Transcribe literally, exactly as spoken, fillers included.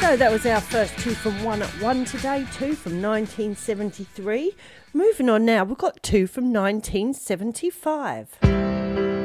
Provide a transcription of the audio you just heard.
So that was our first two from one at one today, two from nineteen seventy-three. Moving on now, we've got two from nineteen seventy-five.